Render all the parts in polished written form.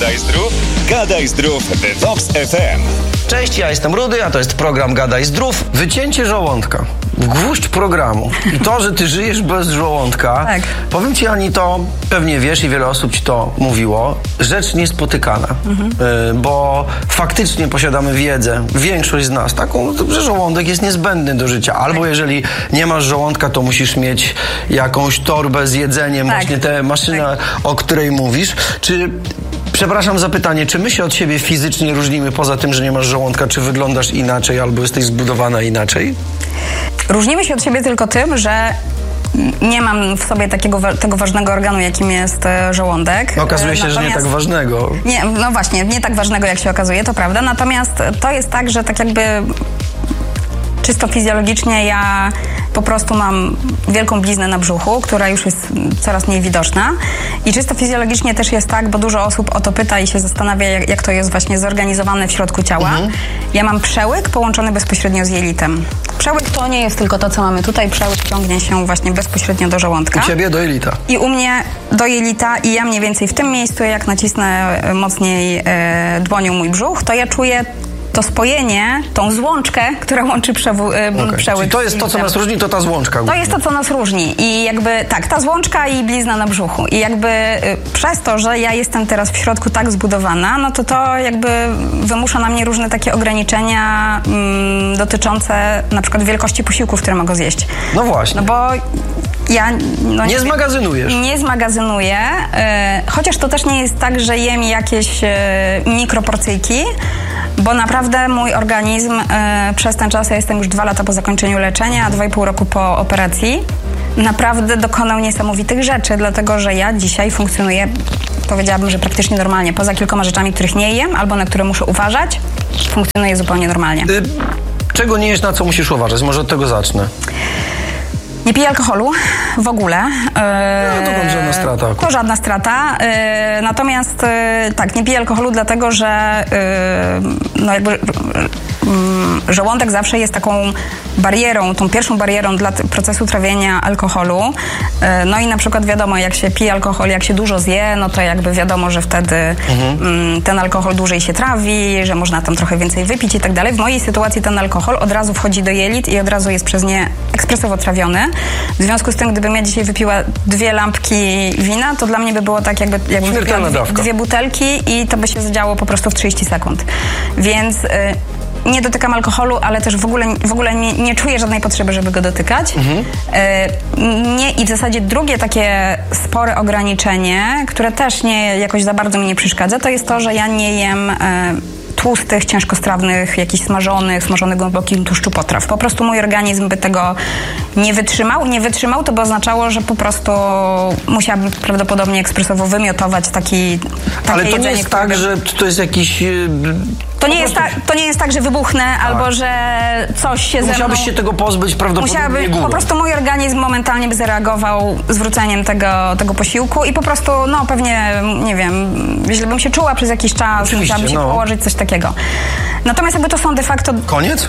Gadaj Zdrów, Gadaj Zdrów w Vox FM. Cześć, ja jestem Rudy, a to jest program Gadaj Zdrów. Wycięcie żołądka. Gwóźdź programu. I to, że ty żyjesz bez żołądka, tak. Powiem ci, Ani, to pewnie wiesz i wiele osób ci to mówiło, rzecz niespotykana. Bo faktycznie posiadamy wiedzę, większość z nas, taką, że żołądek jest niezbędny do życia. Albo jeżeli nie masz żołądka, to musisz mieć jakąś torbę z jedzeniem, tak. Właśnie tę maszynę, o której mówisz. Przepraszam za pytanie, czy my się od siebie fizycznie różnimy poza tym, że nie masz żołądka, czy wyglądasz inaczej, albo jesteś zbudowana inaczej? Różnimy się od siebie tylko tym, że nie mam w sobie tego ważnego organu, jakim jest żołądek. Okazuje się, że nie tak ważnego. Nie, no właśnie, nie tak ważnego, jak się okazuje, to prawda. Natomiast to jest tak, że tak jakby czysto fizjologicznie ja po prostu mam wielką bliznę na brzuchu, która już jest coraz mniej widoczna. I czysto fizjologicznie też jest tak, bo dużo osób o to pyta i się zastanawia, jak to jest właśnie zorganizowane w środku ciała. Ja mam przełyk połączony bezpośrednio z jelitem. Przełyk to nie jest tylko to, co mamy tutaj. Przełyk ciągnie się właśnie bezpośrednio do żołądka. U ciebie do jelita. I u mnie do jelita i ja mniej więcej w tym miejscu, jak nacisnę mocniej dłonią mój brzuch, to ja czuję to spojenie, tą złączkę, która łączy przełyk. Czyli to jest to, co nas różni, to ta złączka. To jest to, co nas różni. I jakby tak, ta złączka i blizna na brzuchu. I jakby przez to, że ja jestem teraz w środku tak zbudowana, no to jakby wymusza na mnie różne takie ograniczenia dotyczące na przykład wielkości posiłków, które mogę zjeść. No właśnie. No bo ja... No, nie zmagazynujesz. Nie zmagazynuję, chociaż to też nie jest tak, że jem jakieś mikroporcyjki, bo naprawdę mój organizm przez ten czas, ja jestem już 2 lata po zakończeniu leczenia, a 2,5 roku po operacji, naprawdę dokonał niesamowitych rzeczy, dlatego że ja dzisiaj funkcjonuję, powiedziałabym, że praktycznie normalnie. Poza kilkoma rzeczami, których nie jem albo na które muszę uważać, funkcjonuję zupełnie normalnie. Czego nie jesz, na co musisz uważać? Może od tego zacznę. Nie piję alkoholu w ogóle. No to żadna strata. To żadna strata. Natomiast tak, nie piję alkoholu dlatego, że no jakby żołądek zawsze jest taką barierą, tą pierwszą barierą dla procesu trawienia alkoholu. No i na przykład wiadomo, jak się pije alkohol, jak się dużo zje, no to jakby wiadomo, że wtedy ten alkohol dłużej się trawi, że można tam trochę więcej wypić i tak dalej. W mojej sytuacji ten alkohol od razu wchodzi do jelit i od razu jest przez nie ekspresowo trawiony. W związku z tym, gdybym ja dzisiaj wypiła 2 lampki wina, to dla mnie by było tak, jakbym wypiła 2 butelki i to by się zadziało po prostu w 30 sekund. Więc nie dotykam alkoholu, ale też w ogóle nie czuję żadnej potrzeby, żeby go dotykać. Nie, i w zasadzie drugie takie spore ograniczenie, które też nie jakoś za bardzo mi nie przeszkadza, to jest to, że ja nie jem tłustych, ciężkostrawnych, jakichś smażonych głębokim tłuszczu potraw. Po prostu mój organizm by tego nie wytrzymał. Nie wytrzymał, to by oznaczało, że po prostu musiałabym prawdopodobnie ekspresowo wymiotować takie ale to jedzenie, nie jest tak, że to jest jakiś... To nie jest tak, że wybuchnę albo że coś się ze mną... Musiałbyś się tego pozbyć prawdopodobnie górą. Po prostu mój organizm momentalnie by zareagował zwróceniem tego posiłku i po prostu, no pewnie, nie wiem, źle bym się czuła przez jakiś czas, musiałabym się położyć, coś takiego. Natomiast jakby to są de facto... Koniec?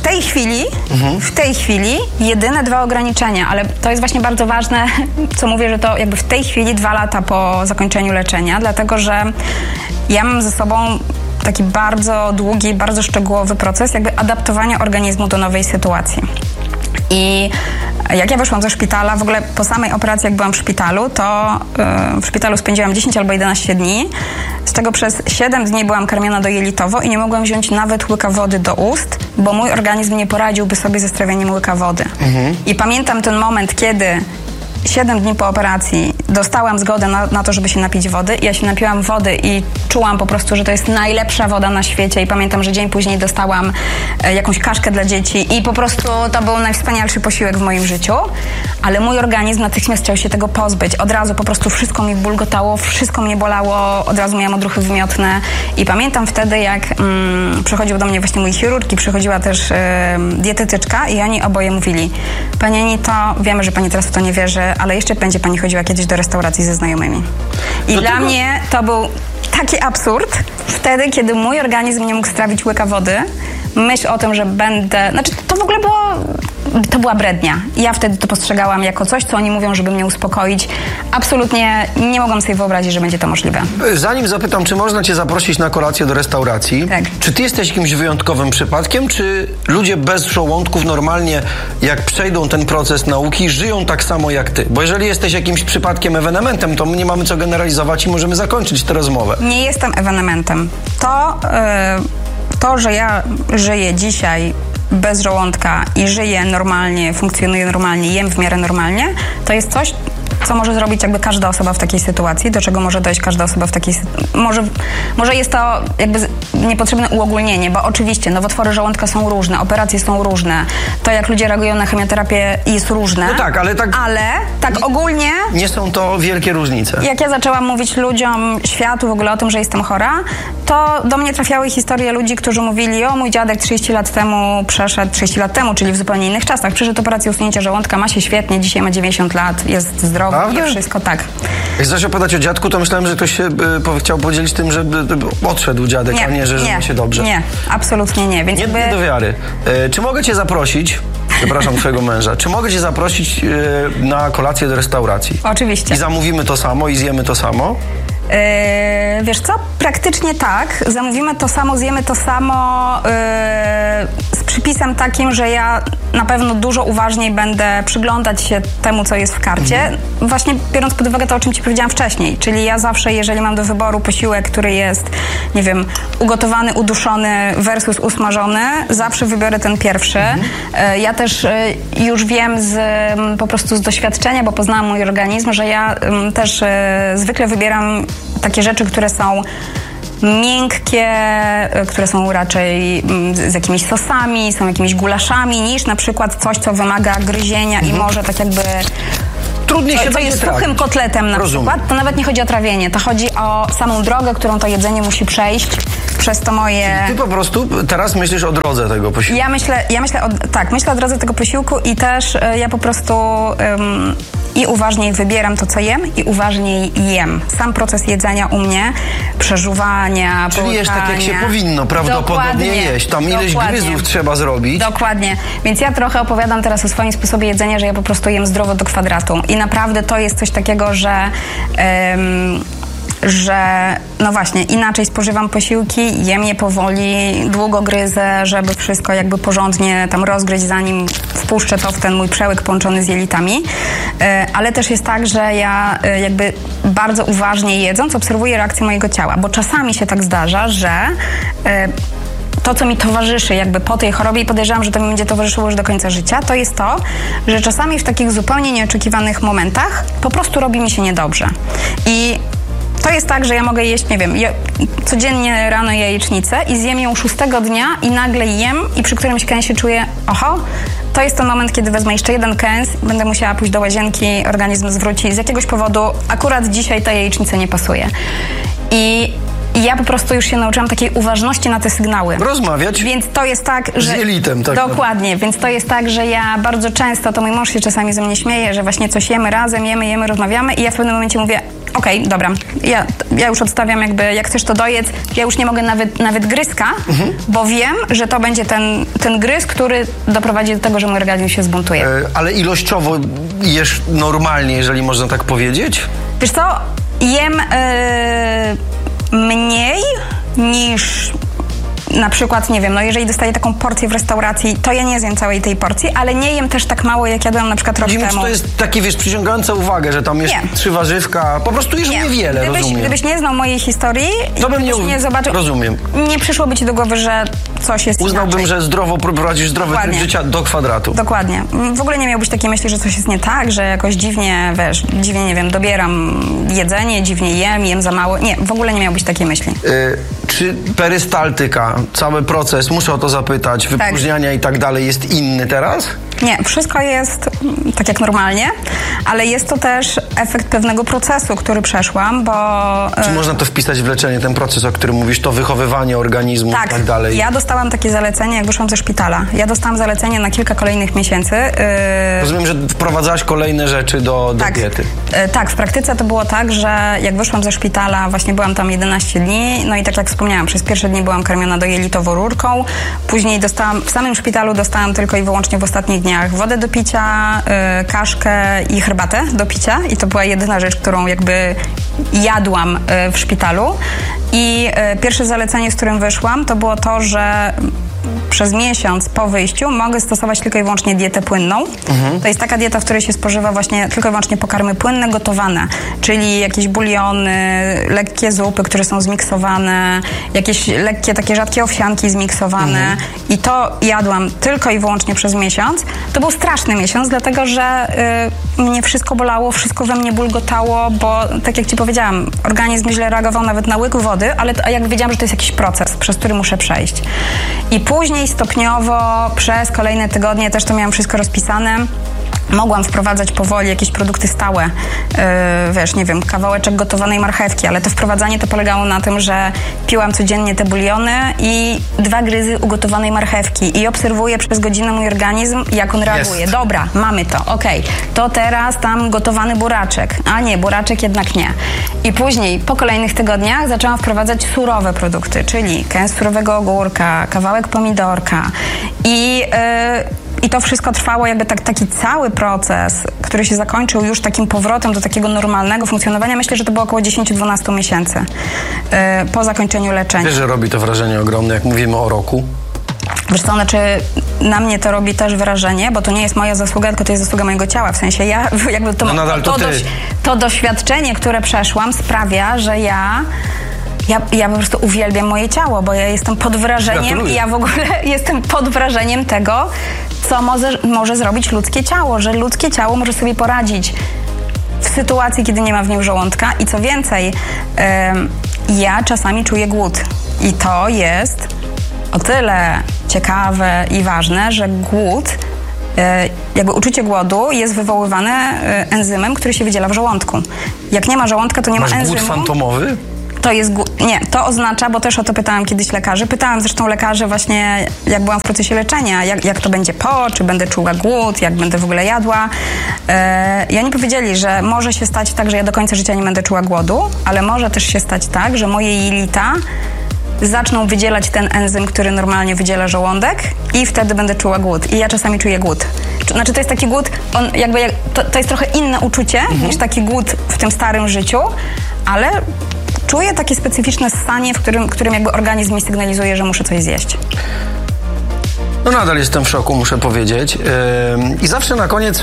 W tej chwili jedyne 2 ograniczenia, ale to jest właśnie bardzo ważne, co mówię, że to jakby w tej chwili 2 lata po zakończeniu leczenia, dlatego że ja mam ze sobą taki bardzo długi, bardzo szczegółowy proces jakby adaptowania organizmu do nowej sytuacji. I jak ja wyszłam ze szpitala, w ogóle po samej operacji, jak byłam w szpitalu, to w szpitalu spędziłam 10 albo 11 dni, z czego przez 7 dni byłam karmiona dojelitowo i nie mogłam wziąć nawet łyka wody do ust, bo mój organizm nie poradziłby sobie ze strawieniem łyka wody. I pamiętam ten moment, kiedy 7 dni po operacji dostałam zgodę na to, żeby się napić wody. Ja się napiłam wody i czułam po prostu, że to jest najlepsza woda na świecie i pamiętam, że dzień później dostałam jakąś kaszkę dla dzieci i po prostu to był najwspanialszy posiłek w moim życiu, ale mój organizm natychmiast chciał się tego pozbyć. Od razu po prostu wszystko mi bulgotało, wszystko mnie bolało, od razu miałam odruchy wymiotne i pamiętam wtedy, jak przychodził do mnie właśnie mój chirurg i przychodziła też dietetyczka i oni oboje mówili: Pani Anito, wiemy, że Pani teraz w to nie wierzy, ale jeszcze będzie Pani chodziła kiedyś do restauracji ze znajomymi. I dla mnie to był taki absurd wtedy, kiedy mój organizm nie mógł strawić łyka wody. Myśl o tym, że będę... Znaczy, to w ogóle było to była brednia. Ja wtedy to postrzegałam jako coś, co oni mówią, żeby mnie uspokoić. Absolutnie nie mogłam sobie wyobrazić, że będzie to możliwe. Zanim zapytam, czy można cię zaprosić na kolację do restauracji, tak. Czy ty jesteś jakimś wyjątkowym przypadkiem, czy ludzie bez żołądków normalnie, jak przejdą ten proces nauki, żyją tak samo jak ty? Bo jeżeli jesteś jakimś przypadkiem, ewenementem, to my nie mamy co generalizować i możemy zakończyć tę rozmowę. Nie jestem ewenementem. To, że ja żyję dzisiaj bez żołądka i żyję normalnie, funkcjonuję normalnie, jem w miarę normalnie, to jest coś, co może zrobić jakby każda osoba w takiej sytuacji, do czego może dojść każda osoba w takiej sytuacji. Może jest to jakby niepotrzebne uogólnienie, bo oczywiście nowotwory żołądka są różne, operacje są różne, to jak ludzie reagują na chemioterapię jest różne. No tak, ale tak ogólnie... Nie są to wielkie różnice. Jak ja zaczęłam mówić ludziom, światu w ogóle o tym, że jestem chora, to do mnie trafiały historie ludzi, którzy mówili, o mój dziadek 30 lat temu przeszedł, 30 lat temu, czyli w zupełnie innych czasach, przeszedł operację usunięcia żołądka, ma się świetnie, dzisiaj ma 90 lat, jest zdrowy. Prawda? Nie wszystko tak. Jak zacząłeś opowiadać o dziadku, to myślałem, że ktoś się chciał podzielić tym, że odszedł dziadek, a nie, że żyje się dobrze. Nie, absolutnie nie. Więc nie do wiary. Czy mogę cię zaprosić, przepraszam, twojego męża, czy mogę cię zaprosić na kolację do restauracji? Oczywiście. I zamówimy to samo i zjemy to samo? Wiesz co? Praktycznie tak. Zamówimy to samo, zjemy to samo z przypisem takim, że ja na pewno dużo uważniej będę przyglądać się temu, co jest w karcie. Właśnie biorąc pod uwagę to, o czym ci powiedziałam wcześniej. Czyli ja zawsze, jeżeli mam do wyboru posiłek, który jest, nie wiem, ugotowany, uduszony versus usmażony, zawsze wybiorę ten pierwszy. Ja też już wiem po prostu z doświadczenia, bo poznałam mój organizm, że ja też zwykle wybieram takie rzeczy, które są miękkie, które są raczej z jakimiś sosami, są jakimiś gulaszami, niż na przykład coś, co wymaga gryzienia i może tak jakby... Trudniej się co jest suchym kotletem na przykład, to nawet nie chodzi o trawienie, to chodzi o samą drogę, którą to jedzenie musi przejść przez to moje... Ty po prostu teraz myślisz o drodze tego posiłku. Myślę o drodze tego posiłku i też ja po prostu i uważniej wybieram to, co jem i uważniej jem. Sam proces jedzenia u mnie, przeżuwania, czyli jesz tak, jak się powinno prawdopodobnie jeść. Tam ileś gryzów trzeba zrobić. Dokładnie. Więc ja trochę opowiadam teraz o swoim sposobie jedzenia, że ja po prostu jem zdrowo do kwadratu. I naprawdę to jest coś takiego, że no właśnie, inaczej spożywam posiłki, jem je powoli, długo gryzę, żeby wszystko jakby porządnie tam rozgryźć, zanim wpuszczę to w ten mój przełyk połączony z jelitami. Ale też jest tak, że ja jakby bardzo uważnie jedząc obserwuję reakcję mojego ciała, bo czasami się tak zdarza, że to, co mi towarzyszy jakby po tej chorobie i podejrzewam, że to mi będzie towarzyszyło już do końca życia, to jest to, że czasami w takich zupełnie nieoczekiwanych momentach po prostu robi mi się niedobrze. I to jest tak, że ja mogę jeść, nie wiem, codziennie rano jajecznicę i zjem ją 6 dnia i nagle jem i przy którymś kęsie czuję, oho, to jest ten moment, kiedy wezmę jeszcze jeden kęs, będę musiała pójść do łazienki, organizm zwróci. Z jakiegoś powodu akurat dzisiaj ta jajecznica nie pasuje. I ja po prostu już się nauczyłam takiej uważności na te sygnały. Rozmawiać. Więc to jest tak, że... Z jelitem, tak. Dokładnie. Więc to jest tak, że ja bardzo często, to mój mąż się czasami ze mnie śmieje, że właśnie coś jemy razem, jemy, rozmawiamy i ja w pewnym momencie mówię, okej, dobra, ja już odstawiam jakby, jak chcesz to dojedz, ja już nie mogę nawet gryzka, bo wiem, że to będzie ten gryz, który doprowadzi do tego, że mój organizm się zbuntuje. Ale ilościowo jesz normalnie, jeżeli można tak powiedzieć? Wiesz co, jem mniej niż na przykład, nie wiem, no jeżeli dostaję taką porcję w restauracji, to ja nie zjem całej tej porcji, ale nie jem też tak mało, jak jadłam na przykład rok temu. To jest takie, wiesz, przyciągające uwagę, że tam jest 3 warzywka, po prostu jesz niewiele, rozumiem. Gdybyś nie znał mojej historii to bym nie zobaczył, rozumiem. Nie przyszłoby ci do głowy, że coś jest Uznałbym, inaczej. że zdrowo prowadzisz zdrowy tryb życia do kwadratu. Dokładnie. W ogóle nie miałbyś takiej myśli, że coś jest nie tak, że jakoś dziwnie, nie wiem, dobieram jedzenie, dziwnie jem za mało. Nie, w ogóle nie miałbyś takiej myśli. Czy perystaltyka, cały proces, muszę o to zapytać, wypróżniania i tak dalej jest inny teraz? Nie, wszystko jest tak jak normalnie, ale jest to też efekt pewnego procesu, który przeszłam, bo... Czy można to wpisać w leczenie, ten proces, o którym mówisz, to wychowywanie organizmu i tak dalej? Ja dostałam takie zalecenie, jak wyszłam ze szpitala. Ja dostałam zalecenie na kilka kolejnych miesięcy. Rozumiem, że wprowadzałaś kolejne rzeczy do diety. Tak, w praktyce to było tak, że jak wyszłam ze szpitala, właśnie byłam tam 11 dni, no i tak jak wspomniałam, przez pierwsze dni byłam karmiona dojelitowo rurką, później w samym szpitalu dostałam tylko i wyłącznie w ostatnich dniach tygodniach wodę do picia, kaszkę i herbatę do picia i to była jedyna rzecz, którą jakby jadłam w szpitalu. I pierwsze zalecenie, z którym wyszłam, to było to, że przez miesiąc po wyjściu mogę stosować tylko i wyłącznie dietę płynną. To jest taka dieta, w której się spożywa właśnie tylko i wyłącznie pokarmy płynne, gotowane, czyli jakieś buliony, lekkie zupy, które są zmiksowane, jakieś lekkie, takie rzadkie owsianki zmiksowane i to jadłam tylko i wyłącznie przez miesiąc. To był straszny miesiąc, dlatego że mnie wszystko bolało, wszystko we mnie bulgotało, bo tak jak ci powiedziałam, organizm źle reagował nawet na łyk wody, ale jak wiedziałam, że to jest jakiś proces, przez który muszę przejść. I później stopniowo, przez kolejne tygodnie, też to miałam wszystko rozpisane, mogłam wprowadzać powoli jakieś produkty stałe, wiesz, nie wiem, kawałeczek gotowanej marchewki, ale to wprowadzanie to polegało na tym, że piłam codziennie te buliony i 2 gryzy ugotowanej marchewki i obserwuję przez godzinę mój organizm, jak on reaguje. Jest. Dobra, mamy to, okej. To teraz tam gotowany buraczek. A nie, buraczek jednak nie. I później, po kolejnych tygodniach zaczęłam wprowadzać surowe produkty, czyli kęs surowego ogórka, kawałek pomidorka i to wszystko trwało jakby taki cały proces, który się zakończył już takim powrotem do takiego normalnego funkcjonowania. Myślę, że to było około 10-12 miesięcy po zakończeniu leczenia. Wiesz, że robi to wrażenie ogromne, jak mówimy o roku? Wiesz co, znaczy na mnie to robi też wrażenie, bo to nie jest moja zasługa, tylko to jest zasługa mojego ciała. W sensie ja jakby to doświadczenie, które przeszłam, sprawia, że ja po prostu uwielbiam moje ciało, bo ja jestem pod wrażeniem. Gratuluję. I ja w ogóle jestem pod wrażeniem tego, co może zrobić ludzkie ciało, że ludzkie ciało może sobie poradzić w sytuacji, kiedy nie ma w nim żołądka i co więcej, ja czasami czuję głód i to jest o tyle ciekawe i ważne, że głód, jakby uczucie głodu jest wywoływane enzymem, który się wydziela w żołądku. Jak nie ma żołądka, to nie ma enzymu. Masz głód fantomowy? To jest nie, to oznacza, bo też o to pytałam kiedyś lekarzy. Pytałam zresztą lekarzy właśnie, jak byłam w procesie leczenia, jak to będzie czy będę czuła głód, jak będę w ogóle jadła. I oni powiedzieli, że może się stać tak, że ja do końca życia nie będę czuła głodu, ale może też się stać tak, że moje jelita zaczną wydzielać ten enzym, który normalnie wydziela żołądek i wtedy będę czuła głód. I ja czasami czuję głód. Znaczy to jest taki głód, to jest trochę inne uczucie niż taki głód w tym starym życiu, ale czuję takie specyficzne ssanie, w którym jakby organizm mi sygnalizuje, że muszę coś zjeść. No nadal jestem w szoku, muszę powiedzieć. I zawsze na koniec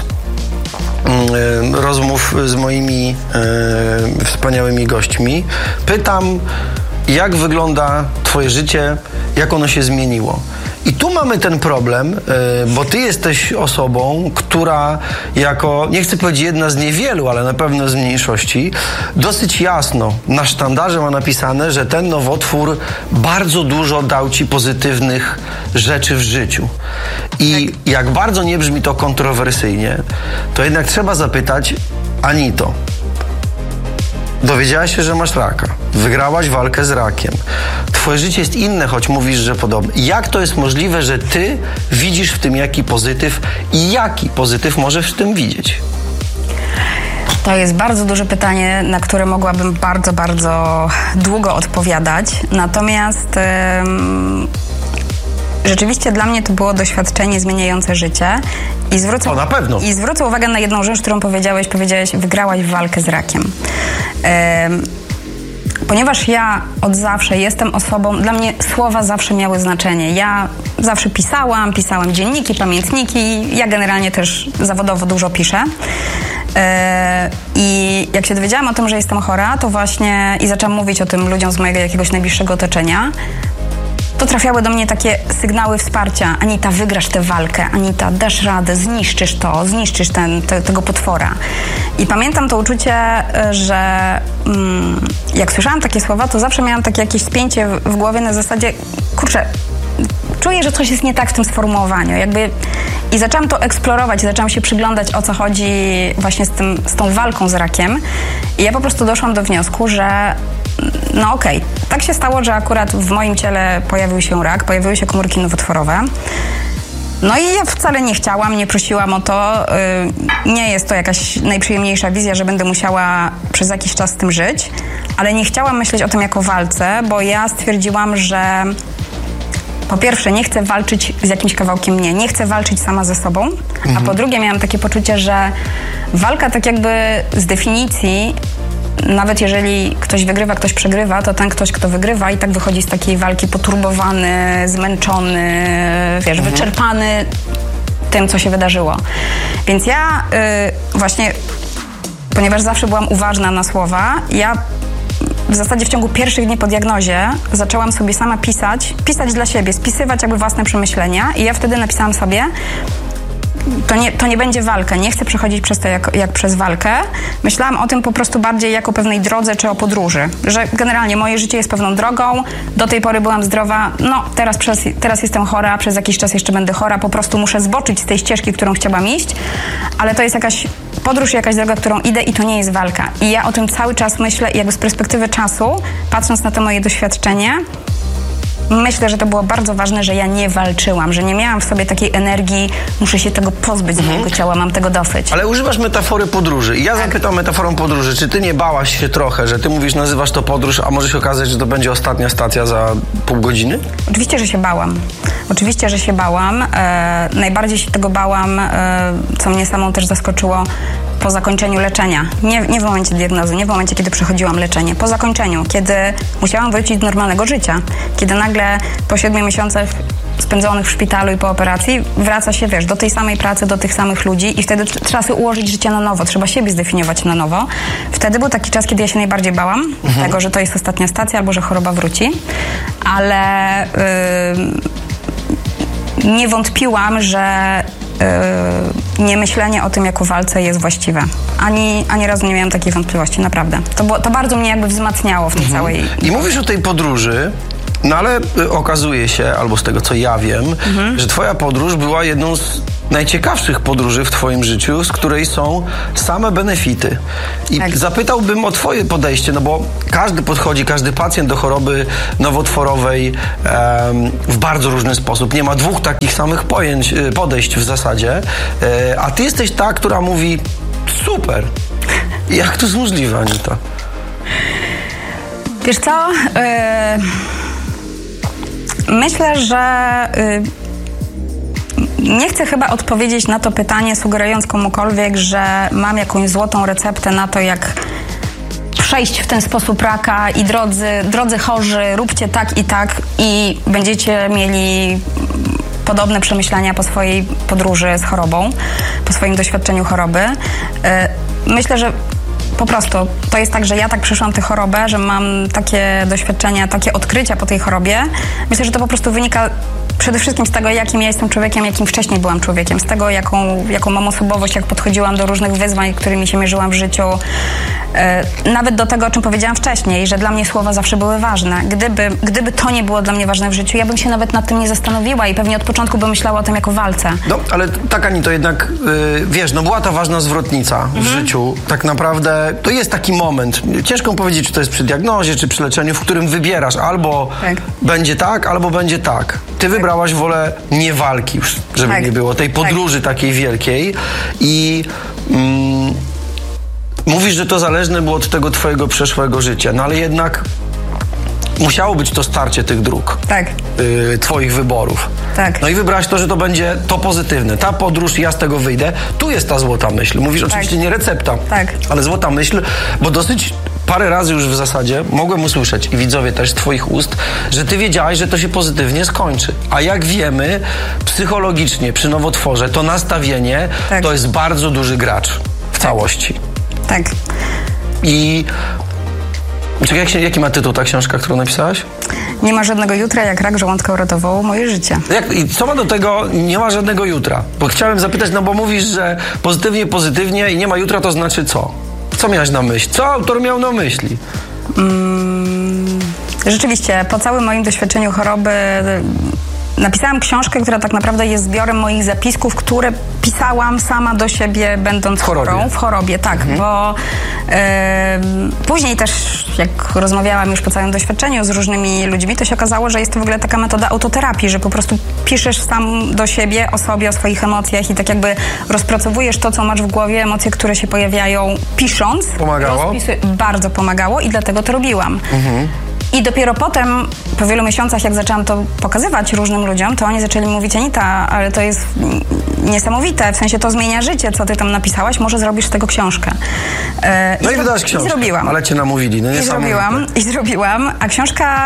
rozmów z moimi wspaniałymi gośćmi pytam, jak wygląda twoje życie, jak ono się zmieniło. I tu mamy ten problem, bo ty jesteś osobą, która jako, nie chcę powiedzieć jedna z niewielu, ale na pewno z mniejszości, dosyć jasno na sztandarze ma napisane, że ten nowotwór bardzo dużo dał ci pozytywnych rzeczy w życiu. I jak bardzo nie brzmi to kontrowersyjnie, to jednak trzeba zapytać, Anito, dowiedziałaś się, że masz raka. Wygrałaś walkę z rakiem. Twoje życie jest inne, choć mówisz, że podobne. Jak to jest możliwe, że ty widzisz w tym jaki pozytyw i jaki pozytyw możesz w tym widzieć? To jest bardzo duże pytanie, na które mogłabym bardzo, bardzo długo odpowiadać. Natomiast rzeczywiście dla mnie to było doświadczenie zmieniające życie. Na pewno. I zwrócę uwagę na jedną rzecz, którą powiedziałeś, wygrałaś walkę z rakiem. Ponieważ ja od zawsze jestem osobą, dla mnie słowa zawsze miały znaczenie. Ja zawsze pisałam dzienniki, pamiętniki, ja generalnie też zawodowo dużo piszę. I jak się dowiedziałam o tym, że jestem chora, to właśnie i zaczęłam mówić o tym ludziom z mojego jakiegoś najbliższego otoczenia, to trafiały do mnie takie sygnały wsparcia. Anita, wygrasz tę walkę. Anita, dasz radę, zniszczysz tego potwora. I pamiętam to uczucie, że jak słyszałam takie słowa, to zawsze miałam takie jakieś spięcie w głowie na zasadzie, kurczę, czuję, że coś jest nie tak w tym sformułowaniu. I zaczęłam to eksplorować, zaczęłam się przyglądać, o co chodzi właśnie z tą walką z rakiem. I ja po prostu doszłam do wniosku, że no okej, tak się stało, że akurat w moim ciele pojawił się rak, pojawiły się komórki nowotworowe. No i ja wcale nie chciałam, nie prosiłam o to. Nie jest to jakaś najprzyjemniejsza wizja, że będę musiała przez jakiś czas z tym żyć, ale nie chciałam myśleć o tym jako walce, bo ja stwierdziłam, że po pierwsze nie chcę walczyć z jakimś kawałkiem mnie, nie chcę walczyć sama ze sobą, a po drugie miałam takie poczucie, że walka tak jakby z definicji, nawet jeżeli ktoś wygrywa, ktoś przegrywa, to ten ktoś, kto wygrywa i tak wychodzi z takiej walki poturbowany, zmęczony, wiesz, wyczerpany tym, co się wydarzyło. Więc ja właśnie, ponieważ zawsze byłam uważna na słowa, ja w zasadzie w ciągu pierwszych dni po diagnozie zaczęłam sobie sama pisać dla siebie, spisywać jakby własne przemyślenia i ja wtedy napisałam sobie, to nie będzie walka, nie chcę przechodzić przez to jak przez walkę. Myślałam o tym po prostu bardziej jako o pewnej drodze czy o podróży, że generalnie moje życie jest pewną drogą, do tej pory byłam zdrowa, no teraz jestem chora, przez jakiś czas jeszcze będę chora, po prostu muszę zboczyć z tej ścieżki, którą chciałam iść, ale to jest jakaś podróż i jakaś droga, którą idę i to nie jest walka. I ja o tym cały czas myślę i jakby z perspektywy czasu, patrząc na to moje doświadczenie, myślę, że to było bardzo ważne, że ja nie walczyłam, że nie miałam w sobie takiej energii, muszę się tego pozbyć z mojego ciała, mam tego dosyć. Ale używasz metafory podróży. I ja zapytam metaforą podróży, czy ty nie bałaś się trochę, że ty mówisz, nazywasz to podróż, a może się okazać, że to będzie ostatnia stacja za pół godziny? Oczywiście, że się bałam. Oczywiście, że się bałam. Najbardziej się tego bałam, co mnie samą też zaskoczyło, po zakończeniu leczenia. Nie w momencie diagnozy, nie w momencie, kiedy przechodziłam leczenie. Po zakończeniu, kiedy musiałam wrócić do normalnego życia. Kiedy nagle po 7 miesiącach spędzonych w szpitalu i po operacji wraca się, wiesz, do tej samej pracy, do tych samych ludzi i wtedy trzeba sobie ułożyć życie na nowo, trzeba siebie zdefiniować na nowo. Wtedy był taki czas, kiedy ja się najbardziej bałam tego, że to jest ostatnia stacja albo że choroba wróci, ale nie wątpiłam, że nie myślenie o tym jako walce jest właściwe. Ani razu nie miałam takiej wątpliwości, naprawdę. To bardzo mnie jakby wzmacniało w tej całej... I mówisz o tej podróży, no ale okazuje się, albo z tego co ja wiem, że twoja podróż była jedną z najciekawszych podróży w twoim życiu, z której są same benefity. I zapytałbym o twoje podejście, no bo każdy pacjent do choroby nowotworowej w bardzo różny sposób. Nie ma dwóch takich samych podejść w zasadzie, a ty jesteś ta, która mówi super. Jak to jest możliwe, Anita? Wiesz co? Myślę, że nie chcę chyba odpowiedzieć na to pytanie, sugerując komukolwiek, że mam jakąś złotą receptę na to, jak przejść w ten sposób raka i drodzy chorzy, róbcie tak i będziecie mieli podobne przemyślenia po swojej podróży z chorobą, po swoim doświadczeniu choroby. Myślę, że po prostu to jest tak, że ja tak przeszłam tę chorobę, że mam takie doświadczenia, takie odkrycia po tej chorobie. Myślę, że to po prostu wynika przede wszystkim z tego, jakim ja jestem człowiekiem, jakim wcześniej byłam człowiekiem, z tego, jaką mam osobowość, jak podchodziłam do różnych wyzwań, którymi się mierzyłam w życiu. Nawet do tego, o czym powiedziałam wcześniej, że dla mnie słowa zawsze były ważne. Gdyby to nie było dla mnie ważne w życiu, ja bym się nawet nad tym nie zastanowiła i pewnie od początku bym myślała o tym jako walce. No, ale tak, Ani, to jednak, wiesz, no była ta ważna zwrotnica w życiu. Tak naprawdę to jest taki moment. Ciężko powiedzieć, czy to jest przy diagnozie, czy przy leczeniu, w którym wybierasz albo będzie tak, albo będzie tak. Ty wybrałaś wolę nie walki już, żeby nie było tej podróży takiej wielkiej i mówisz, że to zależne było od tego twojego przeszłego życia, no ale jednak musiało być to starcie tych dróg. Twoich wyborów. No i wybrałaś to, że to będzie to pozytywne. Ta podróż, ja z tego wyjdę. Tu jest ta złota myśl. Mówisz oczywiście nie recepta, ale złota myśl, bo dosyć parę razy już w zasadzie mogłem usłyszeć i widzowie też z twoich ust, że ty wiedziałaś, że to się pozytywnie skończy. A jak wiemy, psychologicznie przy nowotworze to nastawienie to jest bardzo duży gracz w całości. I jaki ma tytuł ta książka, którą napisałaś? Nie ma żadnego jutra, jak rak żołądka uratował moje życie. I co ma do tego nie ma żadnego jutra? Bo chciałem zapytać, no bo mówisz, że pozytywnie i nie ma jutra, to znaczy co? Co miałaś na myśli? Co autor miał na myśli? Rzeczywiście, po całym moim doświadczeniu choroby napisałam książkę, która tak naprawdę jest zbiorem moich zapisków, które pisałam sama do siebie, będąc w chorobie, bo później też, jak rozmawiałam już po całym doświadczeniu z różnymi ludźmi, to się okazało, że jest to w ogóle taka metoda autoterapii, że po prostu piszesz sam do siebie, o sobie, o swoich emocjach i tak jakby rozpracowujesz to, co masz w głowie, emocje, które się pojawiają pisząc. Pomagało? Bardzo pomagało i dlatego to robiłam. I dopiero potem, po wielu miesiącach, jak zaczęłam to pokazywać różnym ludziom, to oni zaczęli mówić: Anita, ale to jest niesamowite, w sensie to zmienia życie, co ty tam napisałaś, może zrobisz z tego książkę. No i wydałaś książkę. I zrobiłam. Ale cię namówili. No I zrobiłam, a książka